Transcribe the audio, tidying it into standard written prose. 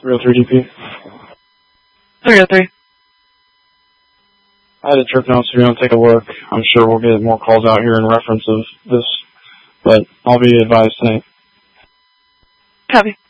303 DP. 303. I had a trip note, so we're going to take a look. I'm sure we'll get more calls out here in reference of this, but I'll be advised tonight. Copy.